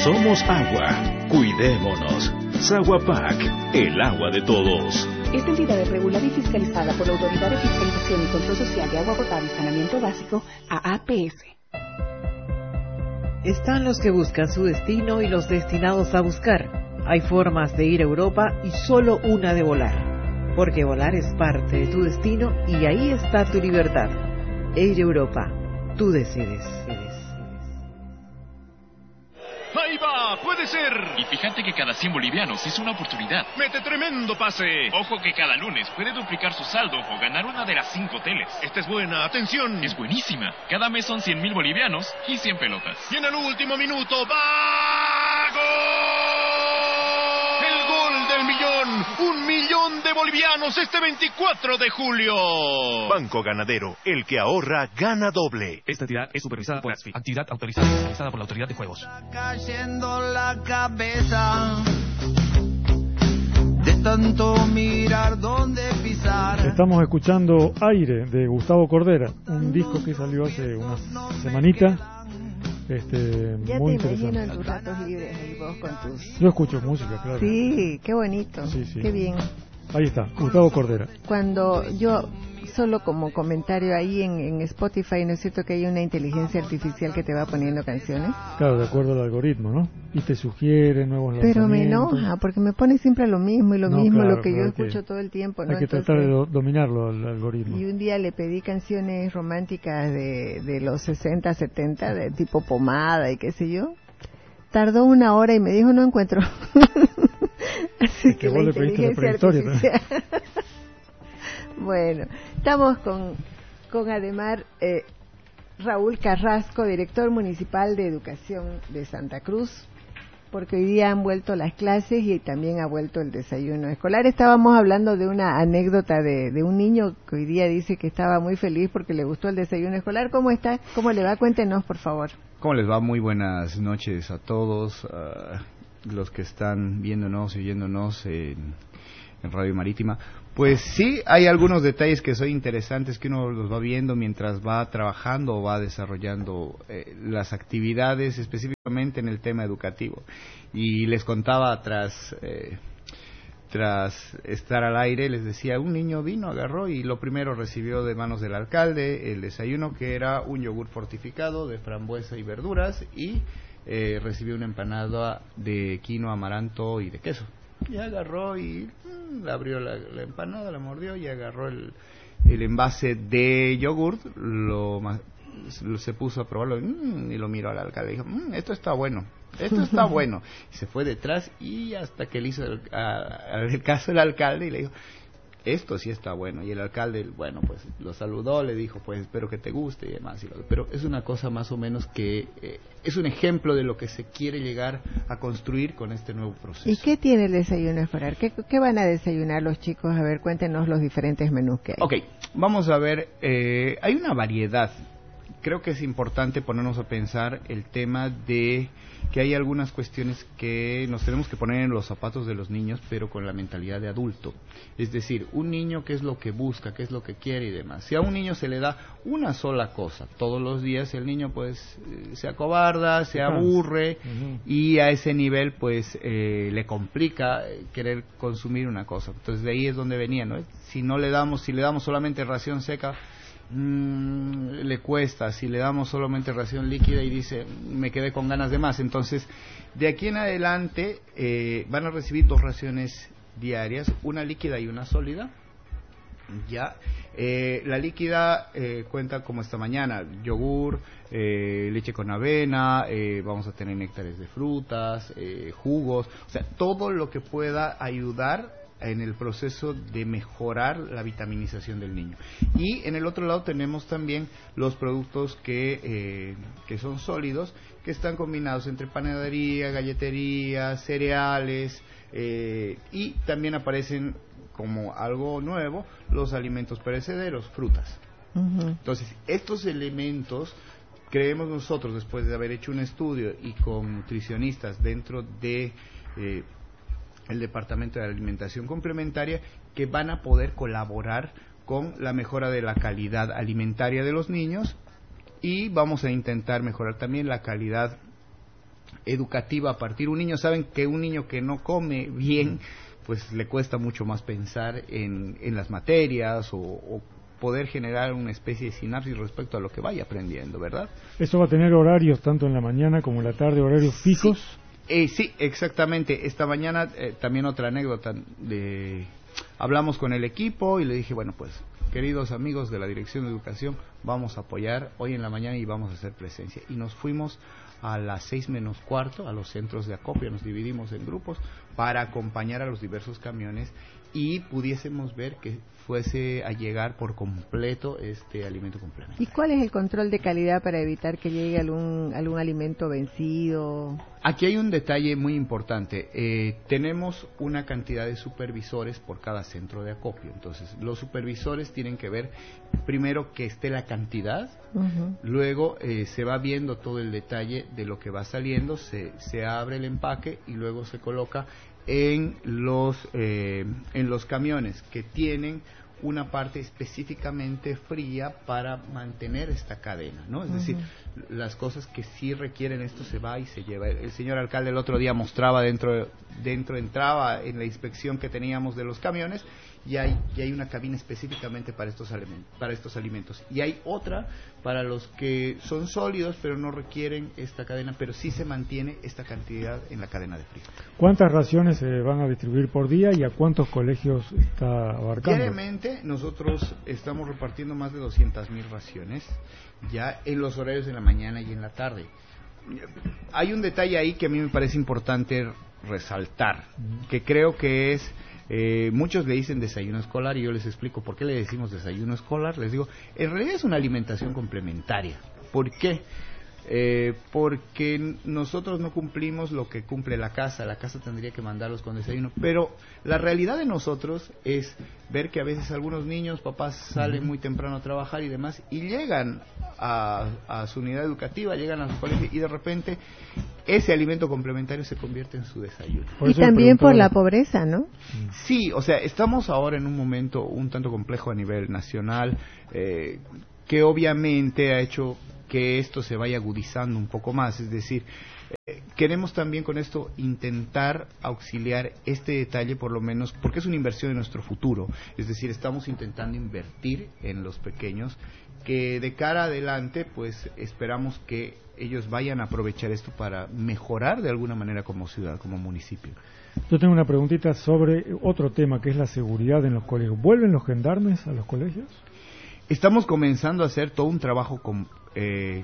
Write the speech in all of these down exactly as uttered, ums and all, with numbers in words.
Somos agua. Cuidémonos. Saguapac, el agua de todos. Esta entidad es regulada y fiscalizada por la Autoridad de Fiscalización y Control Social de Agua Potable y Saneamiento Básico, A A P S. Están los que buscan su destino y los destinados a buscar. Hay formas de ir a Europa y solo una de volar. Porque volar es parte de tu destino y ahí está tu libertad. Air Europa. Tú decides. ¡Ahí va! ¡Puede ser! Y fíjate que cada cien bolivianos es una oportunidad. ¡Mete tremendo pase! Ojo que cada lunes puede duplicar su saldo o ganar una de las cinco teles. Esta es buena, atención. Es buenísima. Cada mes son cien mil bolivianos y cien pelotas. Y en el último minuto, ¡va! ¡Gol! ¡El gol del millón! ¡Un millón de bolivianos este veinticuatro de julio! Banco Ganadero, el que ahorra, gana doble. Esta entidad es supervisada por ASFI, actividad autorizada y supervisada por la Autoridad de Juegos. Está cayendo la cabeza de tanto mirar dónde pisar. Estamos escuchando Aire de Gustavo Cordera, un disco que salió hace una semanita. Este, ya muy te imagino interesante. en tus ratos libres ahí vos con tus... Yo escucho música, claro. Sí, qué bonito, Sí, sí. qué bien. Ahí está, Gustavo Cordera. Cuando yo, solo como comentario ahí en, en Spotify, ¿no es cierto que hay una inteligencia artificial que te va poniendo canciones? Claro, de acuerdo al algoritmo, ¿no? Y te sugiere nuevos Pero me lanzamientos. enoja, porque me pone siempre lo mismo y lo No, mismo, claro, lo que yo claro, hay que- escucho todo el tiempo, ¿no? Hay que Entonces, tratar de do- dominarlo, el algoritmo. y un día le pedí canciones románticas de, de los sesenta, setenta, de tipo pomada y qué sé yo. Tardó una hora y me dijo, no encuentro. Así Es que que la vos le pediste la inteligencia prehistoria, ¿no? artificial. Bueno, estamos con, con Ademar eh, Raúl Carrasco, director municipal de Educación de Santa Cruz, porque hoy día han vuelto las clases y también ha vuelto el desayuno escolar. Estábamos hablando de una anécdota de, de un niño que hoy día dice que estaba muy feliz porque le gustó el desayuno escolar. ¿Cómo está? ¿Cómo le va? Cuéntenos, por favor. ¿Cómo les va? Muy buenas noches a todos, uh, los que están viéndonos y oyéndonos en, en Radio Marítima. Pues sí, hay algunos detalles que son interesantes que uno los va viendo mientras va trabajando o va desarrollando eh, las actividades, específicamente en el tema educativo. Y les contaba tras... Eh, tras estar al aire, les decía, un niño vino, agarró y lo primero recibió de manos del alcalde el desayuno, que era un yogur fortificado de frambuesa y verduras, y eh, recibió una empanada de quinoa, amaranto y de queso. Y agarró y mmm, abrió la, la empanada, la mordió y agarró el, el envase de yogur, lo, lo se puso a probarlo mmm, y lo miró al alcalde y dijo, mmm, esto está bueno. Esto está bueno. Y se fue detrás y hasta que le hizo el, a, a, el caso el alcalde y le dijo, esto sí está bueno. Y el alcalde, bueno, pues lo saludó, le dijo, pues espero que te guste y demás. Y lo, pero es una cosa más o menos que eh, es un ejemplo de lo que se quiere llegar a construir con este nuevo proceso. ¿Y qué tiene el desayuno escolar? ¿Qué, qué van a desayunar los chicos? A ver, cuéntenos los diferentes menús que hay. Ok, vamos a ver, eh, hay una variedad. Creo que es importante ponernos a pensar el tema de que hay algunas cuestiones que nos tenemos que poner en los zapatos de los niños, pero con la mentalidad de adulto. Es decir, un niño, ¿qué es lo que busca? ¿Qué es lo que quiere y demás? Si a un niño se le da una sola cosa todos los días, el niño pues eh, se acobarda, se aburre, uh-huh. y a ese nivel pues eh, le complica eh, querer consumir una cosa. Entonces de ahí es donde venía, ¿no? Si no le damos, si le damos solamente ración seca, Mm, le cuesta. Si le damos solamente ración líquida y dice me quedé con ganas de más, entonces de aquí en adelante eh, van a recibir dos raciones diarias, una líquida y una sólida. Ya eh, la líquida eh, cuenta como esta mañana, yogur, eh, leche con avena, eh, vamos a tener néctares de frutas, eh, jugos, o sea, todo lo que pueda ayudar en el proceso de mejorar la vitaminización del niño. Y en el otro lado tenemos también los productos que eh, que son sólidos, que están combinados entre panadería, galletería, cereales, eh, y también aparecen como algo nuevo los alimentos perecederos, frutas. Uh-huh. Entonces, estos elementos, creemos nosotros, después de haber hecho un estudio y con nutricionistas dentro de eh, el Departamento de Alimentación Complementaria, que van a poder colaborar con la mejora de la calidad alimentaria de los niños, y vamos a intentar mejorar también la calidad educativa a partir de un niño. Saben que un niño que no come bien, pues le cuesta mucho más pensar en, en las materias o, o poder generar una especie de sinapsis respecto a lo que vaya aprendiendo, ¿verdad? ¿Eso va a tener horarios tanto en la mañana como en la tarde, horarios fijos? Sí, eh, sí exactamente. Esta mañana eh, también otra anécdota. De, hablamos con el equipo y le dije, bueno, pues, queridos amigos de la Dirección de Educación, vamos a apoyar hoy en la mañana y vamos a hacer presencia. Y nos fuimos a las seis menos cuarto a los centros de acopio, nos dividimos en grupos para acompañar a los diversos camiones y pudiésemos ver que fuese a llegar por completo este alimento complementario. ¿Y cuál es el control de calidad para evitar que llegue algún algún alimento vencido? Aquí hay un detalle muy importante. Eh, tenemos una cantidad de supervisores por cada centro de acopio. Entonces, los supervisores tienen que ver primero que esté la cantidad, uh-huh. luego eh, se va viendo todo el detalle de lo que va saliendo, se, se abre el empaque y luego se coloca en los eh, en los camiones que tienen una parte específicamente fría para mantener esta cadena, ¿no? Es uh-huh. decir, las cosas que sí requieren esto se va y se lleva. El señor alcalde el otro día mostraba dentro, dentro entraba en la inspección que teníamos de los camiones y hay, y hay una cabina específicamente para estos alimentos, para estos alimentos. Y hay otra para los que son sólidos pero no requieren esta cadena, pero sí se mantiene esta cantidad en la cadena de frío. ¿Cuántas raciones se van a distribuir por día y a cuántos colegios está abarcando? Diariamente nosotros estamos repartiendo más de doscientas mil raciones, ya en los horarios de la mañana y en la tarde. Hay un detalle ahí que a mí me parece importante resaltar, que creo que es... Eh, muchos le dicen desayuno escolar y yo les explico por qué le decimos desayuno escolar. Les digo, en realidad es una alimentación complementaria. ¿Por qué? Eh, porque nosotros no cumplimos lo que cumple la casa. La casa tendría que mandarlos con desayuno, pero la realidad de nosotros es ver que a veces algunos niños, papás salen muy temprano a trabajar y demás y llegan a, a su unidad educativa, llegan a su colegio y de repente ese alimento complementario se convierte en su desayuno. Y también por la pobreza, ¿no? Sí, o sea, estamos ahora en un momento un tanto complejo a nivel nacional, eh, que obviamente ha hecho que esto se vaya agudizando un poco más, es decir, eh, queremos también con esto intentar auxiliar este detalle por lo menos, porque es una inversión en nuestro futuro, es decir, estamos intentando invertir en los pequeños, que de cara adelante pues esperamos que ellos vayan a aprovechar esto para mejorar de alguna manera como ciudad, como municipio. Yo tengo una preguntita sobre otro tema que es la seguridad en los colegios. ¿Vuelven los gendarmes a los colegios? Estamos comenzando a hacer todo un trabajo con, eh,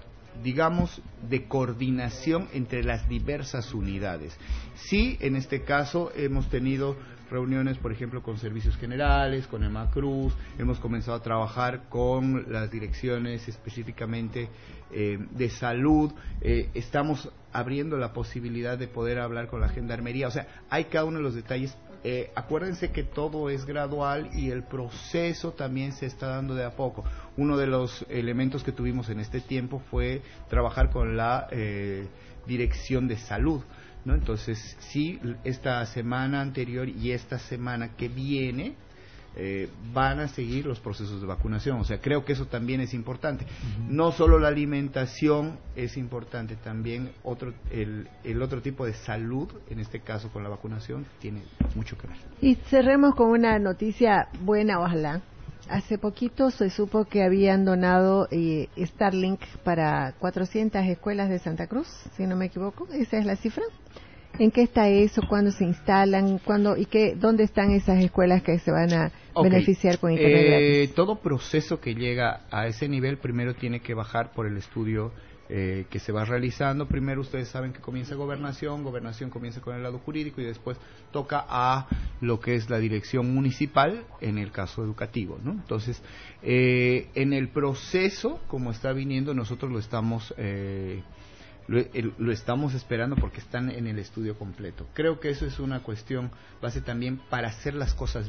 digamos, de coordinación entre las diversas unidades. Sí, en este caso hemos tenido reuniones, por ejemplo, con servicios generales, con EMACRUZ, hemos comenzado a trabajar con las direcciones específicamente eh, de salud, eh, estamos abriendo la posibilidad de poder hablar con la gendarmería, o sea, hay cada uno de los detalles. Eh, acuérdense que todo es gradual y el proceso también se está dando de a poco. Uno de los elementos que tuvimos en este tiempo fue trabajar con la eh, dirección de salud, ¿no? Entonces, sí, esta semana anterior y esta semana que viene eh, van a seguir los procesos de vacunación. O sea, creo que eso también es importante. Uh-huh. No solo la alimentación es importante, también otro el, el otro tipo de salud, en este caso con la vacunación, tiene mucho que ver. Y cerremos con una noticia buena, ojalá. Hace poquito se supo que habían donado eh, Starlink para cuatrocientas escuelas de Santa Cruz, si no me equivoco. ¿Esa es la cifra? ¿En qué está eso? ¿Cuándo se instalan? ¿Cuándo y qué? ¿Dónde están esas escuelas que se van a okay. beneficiar con internet eh, gratis? Todo proceso que llega a ese nivel primero tiene que bajar por el estudio eh, que se va realizando. Primero ustedes saben que comienza gobernación, gobernación comienza con el lado jurídico y después toca a lo que es la dirección municipal en el caso educativo, ¿no? Entonces, eh, en el proceso, como está viniendo, nosotros lo estamos... Eh, Lo, el, lo estamos esperando porque están en el estudio completo. Creo que eso es una cuestión base también para hacer las cosas bien.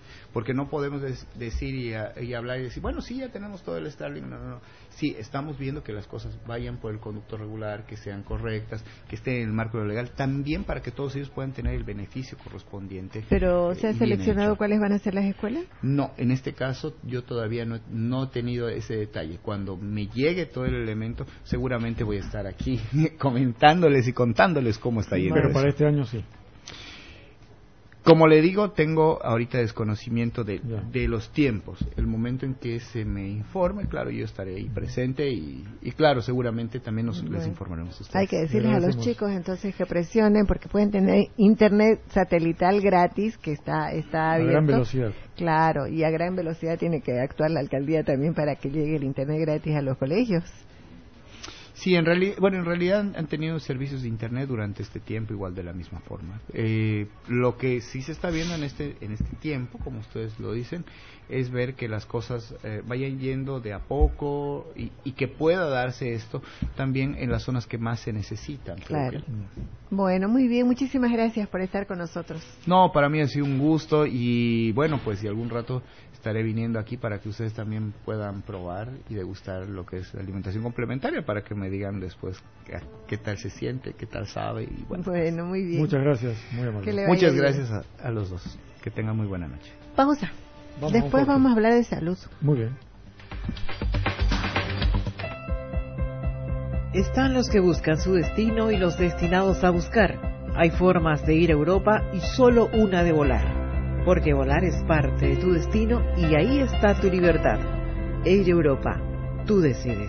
porque no podemos des- decir y, a, y hablar y decir, bueno, sí, ya tenemos todo el Starlink. No, no, no. Sí, estamos viendo que las cosas vayan por el conducto regular, que sean correctas, que estén en el marco legal, también para que todos ellos puedan tener el beneficio correspondiente. ¿Pero eh, se ha seleccionado hecho. cuáles van a ser las escuelas? No, en este caso yo todavía no, no he tenido ese detalle. Cuando me llegue todo el elemento, seguramente voy a estar aquí comentándoles y contándoles cómo está yendo. Pero eso. para este año sí. Como le digo, tengo ahorita desconocimiento de, Ya. de los tiempos. El momento en que se me informe, claro, yo estaré ahí presente y, y claro, seguramente también nos, Bueno. les informaremos a ustedes. Hay que decirles a los Agradecemos. chicos entonces que presionen porque pueden tener internet satelital gratis que está está A abierto. gran velocidad. Claro, y a gran velocidad tiene que actuar la alcaldía también para que llegue el internet gratis a los colegios. Sí, en realidad, bueno, en realidad han, han tenido servicios de internet durante este tiempo igual de la misma forma. Eh, lo que sí se está viendo en este en este tiempo, como ustedes lo dicen, es ver que las cosas eh, vayan yendo de a poco y, y que pueda darse esto también en las zonas que más se necesitan. Claro. Porque- Bueno, muy bien, muchísimas gracias por estar con nosotros. No, para mí ha sido un gusto y bueno, pues y algún rato estaré viniendo aquí para que ustedes también puedan probar y degustar lo que es la alimentación complementaria para que me digan después qué, qué tal se siente, qué tal sabe y bueno. Bueno, muy bien. Muchas gracias, muy amable. Que le vaya Muchas bien. gracias a, a los dos. Que tengan muy buena noche. Pausa. Vamos, Después vamos, vamos a hablar de salud. Muy bien. Están los que buscan su destino y los destinados a buscar. Hay formas de ir a Europa y solo una de volar. Porque volar es parte de tu destino y ahí está tu libertad. Air Europa, tú decides.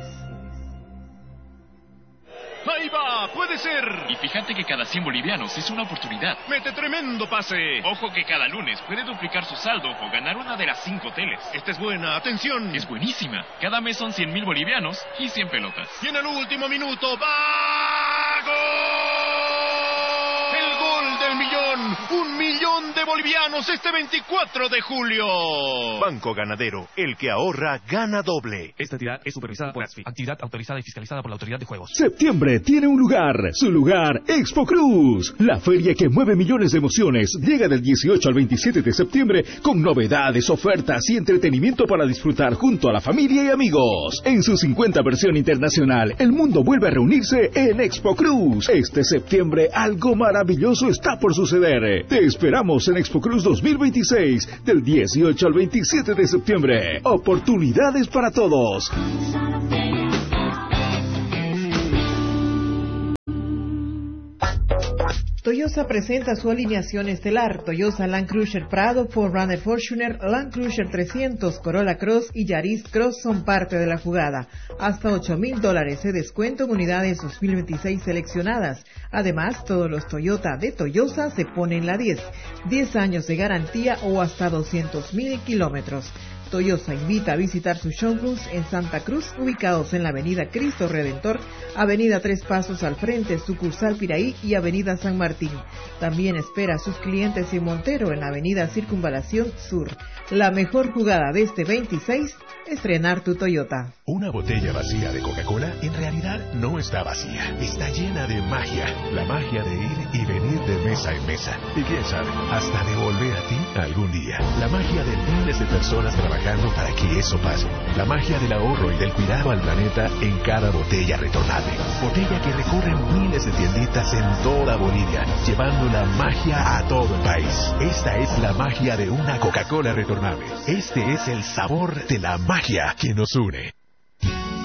¡Ahí va! ¡Puede ser! Y fíjate que cada cien bolivianos es una oportunidad. ¡Mete tremendo pase! Ojo que cada lunes puede duplicar su saldo o ganar una de las cinco teles. Esta es buena, atención. Es buenísima. Cada mes son cien mil bolivianos y cien pelotas. Y en el último minuto, ¡va! ¡Gol! El gol del millón. Un millón de bolivianos este veinticuatro de julio. Banco Ganadero, el que ahorra gana doble. Esta entidad es supervisada por ASFI, actividad autorizada y fiscalizada por la Autoridad de Juegos. Septiembre tiene un lugar, su lugar, Expo Cruz. La feria que mueve millones de emociones llega del dieciocho al veintisiete de septiembre con novedades, ofertas y entretenimiento para disfrutar junto a la familia y amigos. En su cincuenta versión internacional, el mundo vuelve a reunirse en Expo Cruz. Este septiembre algo maravilloso está por suceder. Te esperamos en Expo Cruz dos mil veintiséis del dieciocho al veintisiete de septiembre. Oportunidades para todos. Toyota presenta su alineación estelar. Toyota Land Cruiser Prado, cuatro Runner Fortuner, Land Cruiser trescientos, Corolla Cross y Yaris Cross son parte de la jugada. Hasta ocho mil dólares de descuento en unidades dos mil veintiséis seleccionadas. Además, todos los Toyota de Toyota se ponen la diez. diez años de garantía o hasta doscientos mil kilómetros. Toyota invita a visitar sus showrooms en Santa Cruz, ubicados en la Avenida Cristo Redentor, Avenida Tres Pasos al frente, sucursal Piraí y Avenida San Martín. También espera a sus clientes en Montero, en la Avenida Circunvalación Sur. La mejor jugada de este veintiséis, estrenar tu Toyota. Una botella vacía de Coca-Cola en realidad no está vacía, está llena de magia. La magia de ir y venir de mesa en mesa. Y quién sabe, hasta de volver a ti algún día. La magia de miles de personas trabajando para que eso pase. La magia del ahorro y del cuidado al planeta en cada botella retornable. Botella que recorren miles de tienditas en toda Bolivia, llevando la magia a todo el país. Esta es la magia de una Coca-Cola retornable. Este es el sabor de la magia que nos une.